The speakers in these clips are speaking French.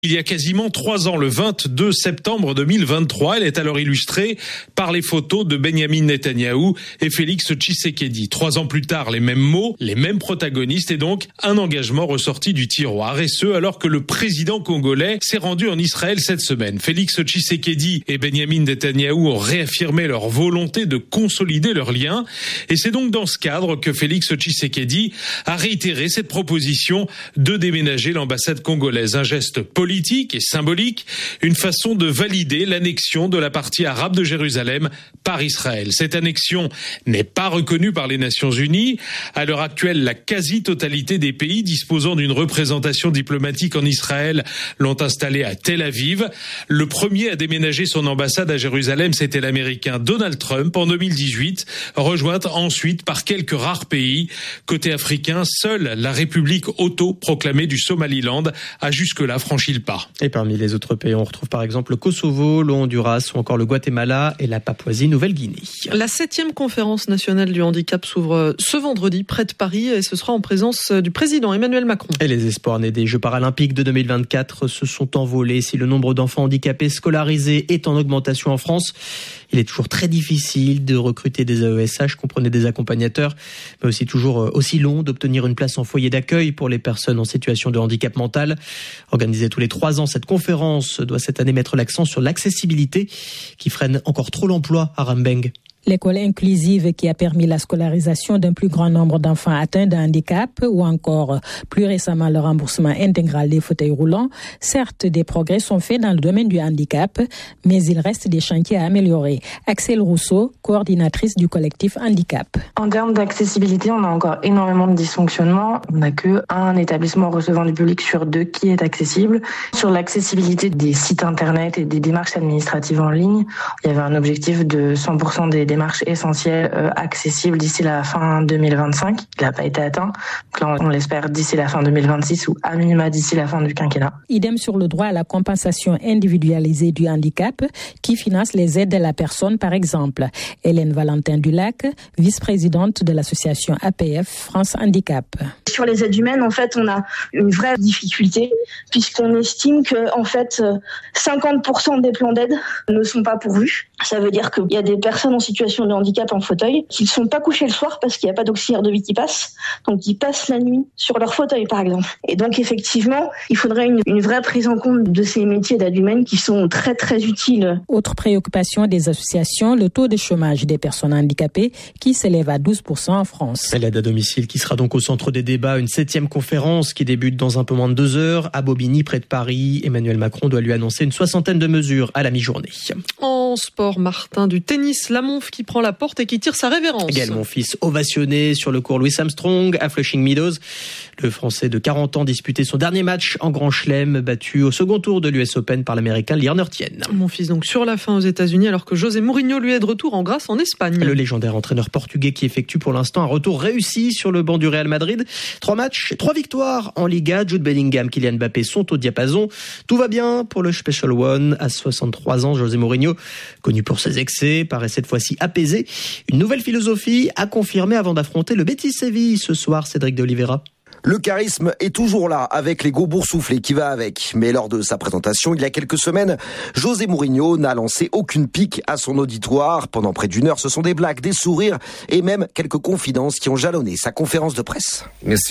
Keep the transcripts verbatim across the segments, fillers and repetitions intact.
Il y a quasiment trois ans, le vingt-deux septembre deux mille vingt-trois, elle est alors illustrée par les photos de Benyamin Netanyahou et Félix Tshisekedi. Trois ans plus tard, les mêmes mots, les mêmes protagonistes et donc un engagement ressorti du tiroir. Et ce, alors que le président congolais s'est rendu en Israël cette semaine. Félix Tshisekedi et Benyamin Netanyahou ont réaffirmé leur volonté de consolider leurs liens. Et c'est donc dans ce cadre que Félix Tshisekedi a réitéré cette proposition de déménager l'ambassade congolaise. Un geste politique politique et symbolique, une façon de valider l'annexion de la partie arabe de Jérusalem par Israël. Cette annexion n'est pas reconnue par les Nations Unies. À l'heure actuelle, la quasi-totalité des pays disposant d'une représentation diplomatique en Israël l'ont installée à Tel Aviv. Le premier à déménager son ambassade à Jérusalem, c'était l'Américain Donald Trump en deux mille dix-huit, rejointe ensuite par quelques rares pays. Côté africain, seule la République auto-proclamée du Somaliland a jusque-là franchi le pas. Et parmi les autres pays, on retrouve par exemple le Kosovo, le Honduras ou encore le Guatemala et la Papouasie-Nouvelle-Guinée. La septième conférence nationale du handicap s'ouvre ce vendredi près de Paris et ce sera en présence du président Emmanuel Macron. Et les espoirs nés des Jeux paralympiques de deux mille vingt-quatre se sont envolés. Si le nombre d'enfants handicapés scolarisés est en augmentation en France, il est toujours très difficile de recruter des A E S H, comprenez des accompagnateurs, mais aussi toujours aussi long d'obtenir une place en foyer d'accueil pour les personnes en situation de handicap mental. Organisée tous les trois ans, cette conférence doit cette année mettre l'accent sur l'accessibilité qui freine encore trop l'emploi à Rambeng. L'école inclusive qui a permis la scolarisation d'un plus grand nombre d'enfants atteints d'un handicap ou encore plus récemment le remboursement intégral des fauteuils roulants. Certes, des progrès sont faits dans le domaine du handicap, mais il reste des chantiers à améliorer. Axel Rousseau, coordinatrice du collectif Handicap. En termes d'accessibilité, on a encore énormément de dysfonctionnements. On n'a qu'un établissement recevant du public sur deux qui est accessible. Sur l'accessibilité des sites internet et des démarches administratives en ligne, il y avait un objectif de cent pour cent des démarches essentielles euh, accessibles d'ici la fin deux mille vingt-cinq. Il n'a pas été atteint. Donc là, on, on l'espère d'ici la fin deux mille vingt-six ou à minima d'ici la fin du quinquennat. Idem sur le droit à la compensation individualisée du handicap qui finance les aides à la personne, par exemple. Hélène Valentin-Dulac, vice-présidente de l'association A P F France Handicap. Sur les aides humaines, en fait, on a une vraie difficulté puisqu'on estime que, en fait, cinquante pour cent des plans d'aide ne sont pas pourvus. Ça veut dire qu'il y a des personnes en situation de handicap en fauteuil qui ne sont pas couchées le soir parce qu'il n'y a pas d'auxiliaire de vie qui passe. Donc, ils passent la nuit sur leur fauteuil, par exemple. Et donc, effectivement, il faudrait une, une vraie prise en compte de ces métiers d'aide humaine qui sont très, très utiles. Autre préoccupation des associations, le taux de chômage des personnes handicapées qui s'élève à douze pour cent en France. L'aide à domicile qui sera donc au centre des débats. Une septième conférence qui débute dans un peu moins de deux heures à Bobigny, près de Paris. Emmanuel Macron doit lui annoncer une soixantaine de mesures à la mi-journée. En sport, Martin, du tennis, la Monf qui prend la porte et qui tire sa révérence. Gaël Monfils ovationné sur le court Louis Armstrong à Flushing Meadows. Le Français de quarante ans disputait son dernier match en Grand Chelem, battu au second tour de l'U S Open par l'Américain Leonard Tien. Monfils donc sur la fin aux États-Unis alors que José Mourinho lui est de retour en grâce en Espagne. Le légendaire entraîneur portugais qui effectue pour l'instant un retour réussi sur le banc du Real Madrid. Trois matchs, trois victoires en Liga. Jude Bellingham, Kylian Mbappé sont au diapason. Tout va bien pour le Special One. À soixante-trois ans, José Mourinho, connu pour ses excès, paraît cette fois-ci apaisé. Une nouvelle philosophie à confirmer avant d'affronter le Betis Séville ce soir, Cédric de Oliveira. Le charisme est toujours là, avec l'ego boursouflé qui va avec. Mais lors de sa présentation, il y a quelques semaines, José Mourinho n'a lancé aucune pique à son auditoire. Pendant près d'une heure, ce sont des blagues, des sourires et même quelques confidences qui ont jalonné sa conférence de presse.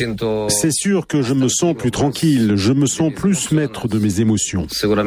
C'est sûr que je me sens plus tranquille, je me sens plus maître de mes émotions.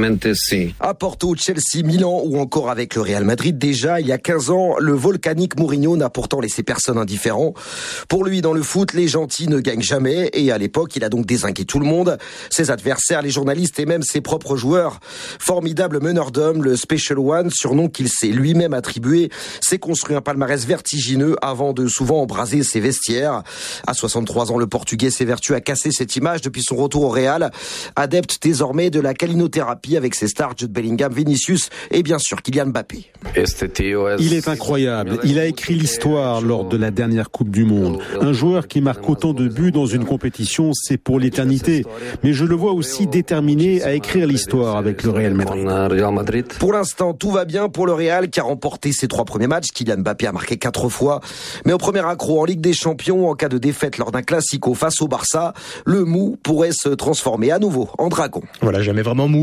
À Porto, Chelsea, Milan ou encore avec le Real Madrid, déjà il y a quinze ans, le volcanique Mourinho n'a pourtant laissé personne indifférent. Pour lui, dans le foot, les gentils ne gagnent jamais. Et à l'époque, il a donc dézingué tout le monde, ses adversaires, les journalistes et même ses propres joueurs. Formidable meneur d'hommes, le Special One, surnom qu'il s'est lui-même attribué, s'est construit un palmarès vertigineux avant de souvent embraser ses vestiaires. À soixante-trois ans, le Portugais s'évertue à casser cette image depuis son retour au Real. Adepte désormais de la calinothérapie avec ses stars Jude Bellingham, Vinicius et bien sûr Kylian Mbappé. Il est incroyable. Il a écrit l'histoire lors de la dernière Coupe du Monde. Un joueur qui marque autant de buts dans une compétition compétition, c'est pour l'éternité. Mais je le vois aussi déterminé à écrire l'histoire avec le Real Madrid. Pour l'instant, tout va bien pour le Real qui a remporté ses trois premiers matchs. Kylian Mbappé a marqué quatre fois. Mais au premier accro en Ligue des Champions, en cas de défaite lors d'un classico face au Barça, le mou pourrait se transformer à nouveau en dragon. Voilà, jamais vraiment mou.